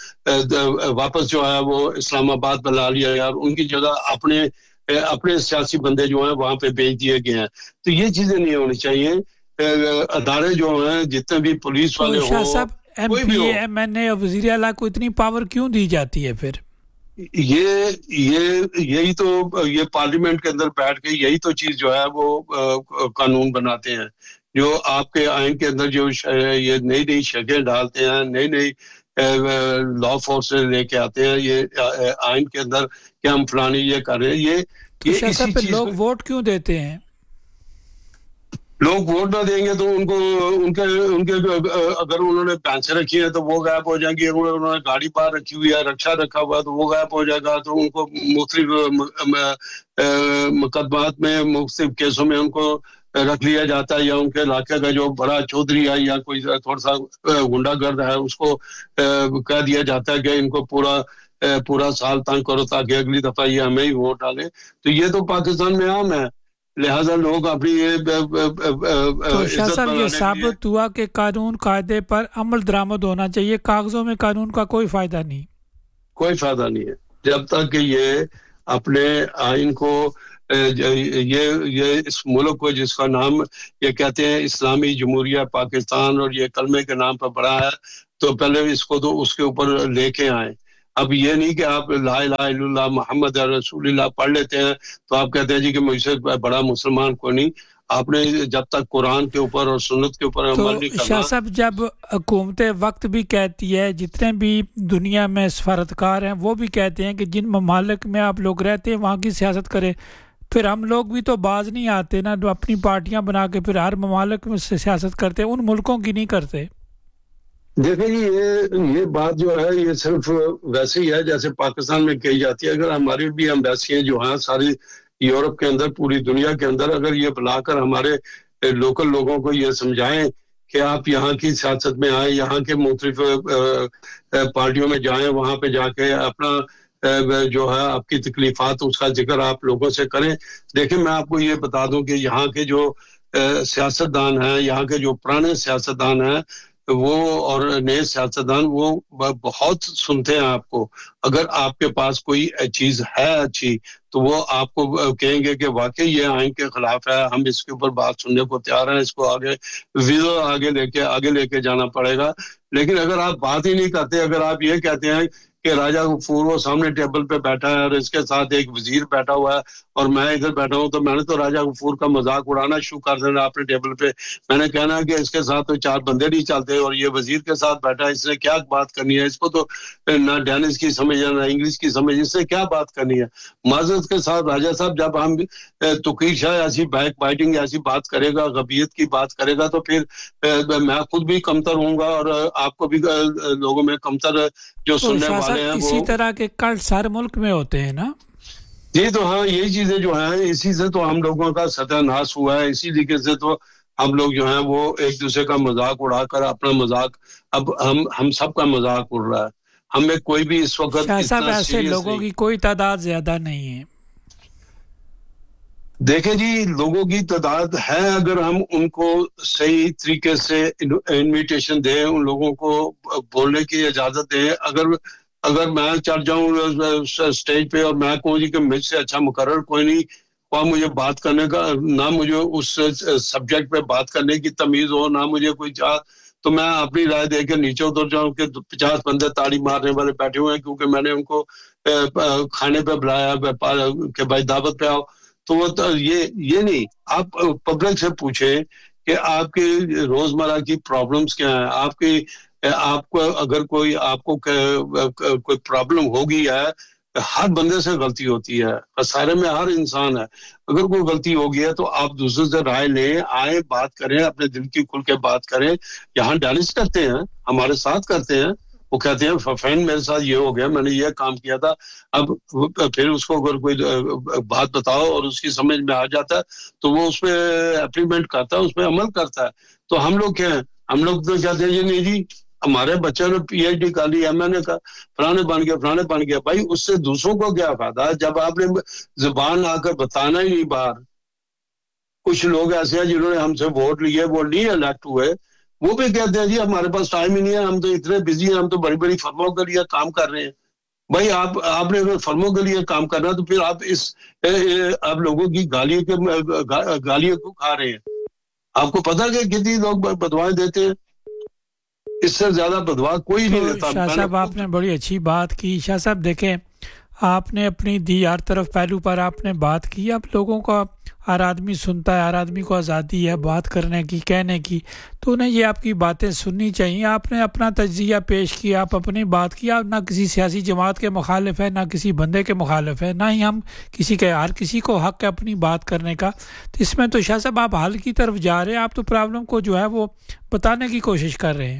واپس جو ہے وہ اسلام آباد بلا لیا گیا اور ان کی جگہ اپنے اپنے سیاسی بندے جو ہیں وہاں پہ بھیج دیے گئے ہیں. تو یہ چیزیں نہیں ہونی چاہیے. ادارے جو ہیں جتنے بھی پولیس والے ہوں کوئی بھی ہو,
ایم این اے اور وزیر اعلیٰ کو اتنی پاور کیوں دی جاتی ہے پھر؟
یہ یہ یہی تو یہ پارلیمنٹ کے اندر بیٹھ کے یہی تو چیز جو ہے وہ قانون بناتے ہیں. جو آپ کے آئین کے اندر جو یہ نئی نئی شکیں ڈالتے ہیں نئی نئی لا فورسز لے کے آتے ہیں یہ آئین کے اندر کہ ہم فلانی یہ کر رہے ہیں. یہ یہ اسی چیز
لوگ ووٹ کیوں دیتے ہیں؟
لوگ ووٹ نہ دیں گے تو ان کو ان کے ان کے اگر انہوں نے پیسے رکھی ہیں تو وہ غائب ہو جائیں گی. اگر انہوں نے گاڑی باہر رکھی ہوئی ہے رکشا رکھا ہوا ہے تو وہ غائب ہو جائے گا. تو ان کو مختلف مقدمات میں مختلف کیسوں میں ان کو رکھ لیا جاتا ہے یا ان کے علاقے کا جو بڑا چودھری ہے یا کوئی تھوڑا سا گنڈا گرد ہے اس کو کہہ دیا جاتا ہے کہ ان کو پورا پورا سال تنگ کرو تاکہ اگلی دفعہ یہ ہمیں ہی ووٹ ڈالے. تو یہ تو پاکستان میں عام ہے. لہذا لوگ اپنی
تو شاہ صاحب یہ ثابت ہوا کہ قانون قاعدے پر عمل درآمد ہونا چاہیے, کاغذوں میں قانون کا کوئی فائدہ نہیں.
کوئی فائدہ نہیں ہے جب تک کہ یہ اپنے آئین کو یہ یہ اس ملک کو جس کا نام یہ کہتے ہیں اسلامی جمہوریہ پاکستان اور یہ کلمے کے نام پر بڑا ہے تو پہلے اس کو تو اس کے اوپر لے کے آئیں. اب یہ نہیں کہ آپ لا الہ الا اللہ محمد رسول اللہ پڑھ لیتے ہیں تو آپ کہتے ہیں جی کہ مجھ سے بڑا مسلمان کوئی نہیں. آپ نے جب تک قرآن کے اوپر اور سنت کے اوپر عمل نہیں کرنا.
شاہ صاحب جب حکومت وقت بھی کہتی ہے جتنے بھی دنیا میں سفارتکار ہیں وہ بھی کہتے ہیں کہ جن ممالک میں آپ لوگ رہتے ہیں وہاں کی سیاست کریں, پھر ہم لوگ بھی تو باز نہیں آتے نا, جو اپنی پارٹیاں بنا کے پھر ہر ممالک میں سیاست کرتے ہیں, ان ملکوں کی نہیں کرتے.
دیکھیں جی یہ یہ بات جو ہے یہ صرف ویسے ہی ہے جیسے پاکستان میں کہی جاتی ہے. اگر ہماری بھی ایمبیسیاں جو ہیں ساری یورپ کے اندر پوری دنیا کے اندر اگر یہ بلا کر ہمارے لوکل لوگوں کو یہ سمجھائیں کہ آپ یہاں کی سیاست میں آئیں, یہاں کے مختلف پارٹیوں میں جائیں, وہاں پہ جا کے اپنا جو ہے آپ کی تکلیفات اس کا ذکر آپ لوگوں سے کریں. دیکھیں میں آپ کو یہ بتا دوں کہ یہاں کے جو سیاستدان ہیں یہاں کے جو پرانے سیاستدان ہیں وہ اور نئے سیاستدان وہ بہت سنتے ہیں آپ کو. اگر آپ کے پاس کوئی چیز ہے اچھی تو وہ آپ کو کہیں گے کہ واقعی یہ آئین کے خلاف ہے, ہم اس کے اوپر بات سننے کو تیار ہیں, اس کو آگے ویزا آگے لے کے آگے لے کے جانا پڑے گا. لیکن اگر آپ بات ہی نہیں کرتے, اگر آپ یہ کہتے ہیں کہ راجہ غفور وہ سامنے ٹیبل پہ بیٹھا ہے اور اس کے ساتھ ایک وزیر بیٹھا ہوا ہے اور میں ادھر بیٹھا ہوں, تو میں نے تو راجہ غفور کا مذاق اڑانا شروع کر دینا اپنے ٹیبل پہ. میں نے کہنا کہ اس کے ساتھ تو چار بندے نہیں چلتے اور یہ وزیر کے ساتھ بیٹھا ہے, اس نے کیا بات کرنی ہے, اس کو تو نہ ڈینس کی سمجھ ہے نہ انگلش کی سمجھ, اس سے کیا بات کرنی ہے. معذرت کے ساتھ راجہ صاحب جب ہم توقیر شاہ ایسی بیک بائٹنگ ایسی بات کرے گا, غبیت کی بات کرے گا, تو پھر میں خود بھی کمتر ہوں گا اور آپ کو بھی لوگوں میں کمتر جو سننے والے ہیں
اسی طرح کے کلٹ سارے ملک میں ہوتے ہیں نا.
جی تو ہاں یہی چیزیں جو ہیں اسی سے تو ہم لوگوں کا ستیہ ناش ہوا ہے. اسی طریقے سے تو ہم لوگ جو ہیں وہ ایک دوسرے کا مذاق اڑا کر اپنا مذاق اب ہم ہم سب کا مذاق اڑ رہا ہے. ہمیں کوئی بھی اس وقت
شاہ صاحب
اتنا
ایسے
سیریس
لوگوں
نہیں.
کی کوئی تعداد زیادہ نہیں ہے.
دیکھیں جی لوگوں کی تعداد ہے, اگر ہم ان کو صحیح طریقے سے انویٹیشن دیں, ان لوگوں کو بولنے کی اجازت دیں. اگر اگر میں چڑھ جاؤں اسٹیج پہ اور میں کہوں جی کہ مجھ سے اچھا مقرر کوئی نہیں, اور مجھے بات کرنے کا نہ مجھے اس سبجیکٹ پہ بات کرنے کی تمیز ہو, نہ مجھے کوئی چاہ, تو میں اپنی رائے دے کے نیچے اتر جاؤں کہ پچاس بندے تاڑی مارنے والے بیٹھے ہوئے ہیں کیونکہ میں نے ان کو کھانے پہ بلایا کہ بھائی دعوت پہ آؤ. تو وہ یہ یہ نہیں, آپ پبلک سے پوچھیں کہ آپ کی روزمرہ کی پرابلمز کیا ہیں, آپ کی آپ کو اگر کوئی آپ کو کوئی پرابلم ہوگی ہے, ہر بندے سے غلطی ہوتی ہے, خسارے میں ہر انسان ہے. اگر کوئی غلطی ہوگی ہے تو آپ دوسرے سے رائے لیں, آئیں بات کریں, اپنے دل کی کھل کے بات کریں. یہاں ڈائلس کرتے ہیں, ہمارے ساتھ کرتے ہیں, وہ کہتے ہیں فین میرے ساتھ یہ ہو گیا, میں نے یہ کام کیا تھا. اب پھر اس کو اگر کوئی بات بتاؤ اور اس کی سمجھ میں آ جاتا ہے تو وہ اس پہ اپلیمنٹ کرتا ہے, اس پہ عمل کرتا ہے. تو ہم لوگ کیا ہیں, ہم لوگ تو کہتے ہیں یہ نہیں جی ہمارے بچے نے پی ایچ ڈی کر لی ہے, میں نے کہا فلانے بن گیا فلانے بن گیا. بھائی اس سے دوسروں کو کیا فائدہ جب آپ نے زبان آ کر بتانا ہی نہیں باہر. کچھ لوگ ایسے ہیں جنہوں نے ہم سے ووٹ لیے, وہ نہیں الیکٹ ہوئے, وہ بھی کہتے ہیں جی ہمارے پاس ٹائم ہی نہیں ہے, ہم تو اتنے بزی ہیں, ہم تو بڑی بڑی فرموں کے لیے کام کر رہے ہیں. بھائی آپ آپ نے اگر فرموں کے لیے کام کرنا تو پھر آپ اس آپ لوگوں کی گالیوں کے گالیوں کو کھا رہے ہیں. آپ کو پتا کہ کتنی لوگ بدوائیں دیتے ہیں, اس سے زیادہ بدوا کوئی نہیں دیتا.
شاہ صاحب آپ نے بڑی اچھی بات کی. شاہ صاحب دیکھیں آپ نے اپنی دی ہر طرف پہلو پر آپ نے بات کی. اب لوگوں کا ہر آدمی سنتا ہے, ہر آدمی کو آزادی ہے بات کرنے کی, کہنے کی, تو انہیں یہ آپ کی باتیں سننی چاہیے. آپ نے اپنا تجزیہ پیش کیا, آپ اپنی بات کیا, نہ کسی سیاسی جماعت کے مخالف ہے, نہ کسی بندے کے مخالف ہے, نہ ہی ہم کسی کے, ہر کسی کو حق ہے اپنی بات کرنے کا. تو اس میں تو شاہ صاحب آپ حل کی طرف جا رہے ہیں, آپ تو پرابلم کو جو ہے وہ بتانے کی کوشش کر رہے ہیں.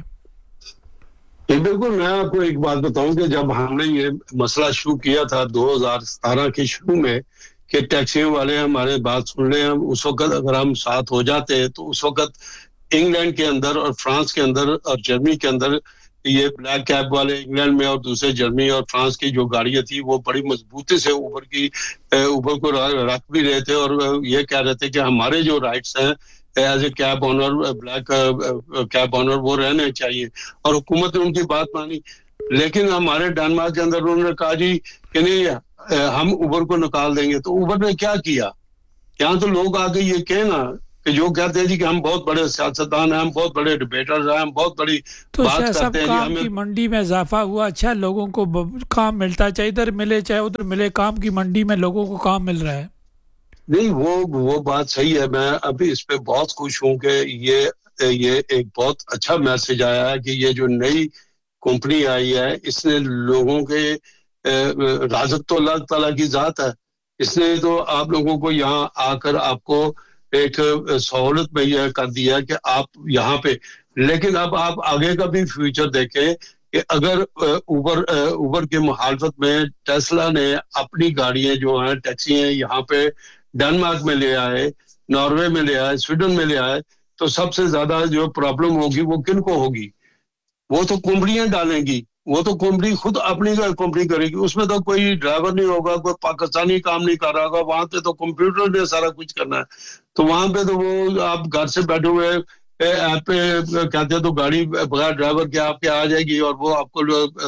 بالکل. میں آپ کو ایک بات بتاؤں کہ جب ہم نے یہ مسئلہ شروع کیا تھا دو ہزار ستارہ کے شروع میں کہ ٹیکسیوں والے ہمارے بات سن لیں, ہم اس وقت اگر ہم ساتھ ہو جاتے ہیں تو اس وقت انگلینڈ کے اندر اور فرانس کے اندر اور جرمنی کے اندر یہ بلیک کیب والے انگلینڈ میں اور دوسرے جرمنی اور فرانس کی جو گاڑیاں تھی وہ بڑی مضبوطی سے اوبر کی اوبر کو رکھ بھی رہے تھے اور یہ کہہ رہے تھے کہ ہمارے جو رائٹس ہیں as a cab owner, black cab owner, وہ رہنے چاہیے. اور حکومت نے ان کی بات مانی. لیکن ہمارے ڈنمارک کے اندر انہوں نے کہا جی کہ نہیں ہم اوبر کو نکال دیں گے. تو اوبر نے کیا کیا؟ یہاں تو لوگ آ کے یہ کہیں نا کہ جو کہتے ہیں جی کہ ہم بہت بڑے سیاستدان ہیں, ہم بہت بڑے ڈبیٹرز ہیں, ہم بہت بڑی بات کرتے ہیں جی.
کام کی منڈی میں اضافہ ہوا, اچھا لوگوں کو کام ملتا ہے, چاہے ادھر ملے چاہے ادھر ملے, کام کی منڈی میں لوگوں کو کام مل رہا ہے.
نہیں وہ وہ بات صحیح ہے. میں ابھی اس پہ بہت خوش ہوں کہ یہ یہ ایک بہت اچھا میسج آیا ہے کہ یہ جو نئی کمپنی آئی ہے اس نے لوگوں کے رازق تو اللہ تعالیٰ کی ذات ہے, اس نے تو آپ لوگوں کو یہاں آ کر آپ کو ایک سہولت مہیا کر دیا کہ آپ یہاں پہ. لیکن اب آپ آگے کا بھی فیوچر دیکھیں کہ اگر اوبر اوبر کی مخالفت میں ٹیسلا نے اپنی گاڑیاں جو ہیں ٹیکسی ہیں یہاں پہ ڈنمارک میں لے آئے, ناروے میں لے آئے, سویڈن میں لے آئے, تو سب سے زیادہ جو پرابلم ہوگی وہ کن کو ہوگی؟ وہ تو کمپنیاں ڈالیں گی, وہ تو کمپنی خود اپنی کمپنی کرے گی. اس میں تو کوئی ڈرائیور نہیں ہوگا, کوئی پاکستانی کام نہیں کر رہا ہوگا, وہاں پہ تو کمپیوٹر نے سارا کچھ کرنا ہے. تو وہاں پہ تو وہ آپ گھر سے بیٹھے ہوئے ایپ پہ کہتے ہیں تو گاڑی بغیر ڈرائیور کے آپ کے آ جائے گی اور وہ آپ کو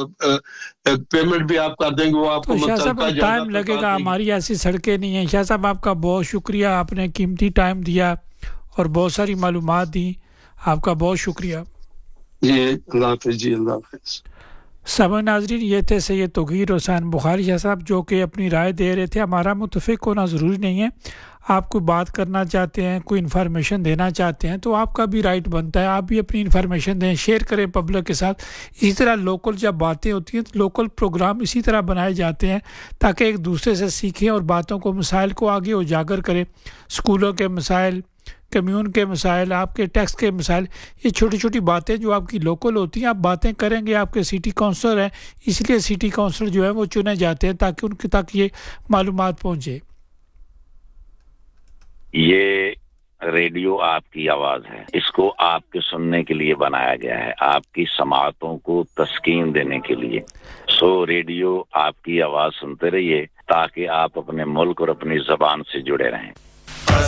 پیمنٹ بھی آپ کر دیں گے, وہ آپ کو
شاہ صاحب ٹائم لگے گا, ہماری ایسی سڑکیں نہیں ہیں. شاہ صاحب آپ کا بہت شکریہ, آپ نے قیمتی ٹائم دیا اور بہت ساری معلومات دی, آپ کا بہت شکریہ.
جی اللہ حافظ. جی اللہ حافظ.
سامعین ناظرین, یہ تھے سید توقیر حسین بخاری شاہ صاحب جو کہ اپنی رائے دے رہے تھے. ہمارا متفق ہونا ضروری نہیں ہے, آپ کوئی بات کرنا چاہتے ہیں, کوئی انفارمیشن دینا چاہتے ہیں تو آپ کا بھی رائٹ بنتا ہے, آپ بھی اپنی انفارمیشن دیں, شیئر کریں پبلک کے ساتھ. اسی طرح لوکل جب باتیں ہوتی ہیں تو لوکل پروگرام اسی طرح بنائے جاتے ہیں تاکہ ایک دوسرے سے سیکھیں اور باتوں کو, مسائل کو آگے اجاگر کریں. اسکولوں کے مسائل, کمیون کے مسائل, آپ کے ٹیکس کے مسائل, یہ چھوٹی چھوٹی باتیں جو آپ کی لوکل ہوتی ہیں آپ باتیں کریں گے. آپ کے سٹی کونسلر ہیں, اس لیے سٹی کونسلر جو ہے وہ چنے جاتے ہیں تاکہ ان کے تک یہ معلومات پہنچے.
یہ ریڈیو آپ کی آواز ہے، اس کو آپ کے سننے کے لیے بنایا گیا ہے، آپ کی سماعتوں کو تسکین دینے کے لیے۔ سو ریڈیو آپ کی آواز سنتے رہیے تاکہ آپ اپنے ملک اور اپنی زبان سے جڑے رہیں۔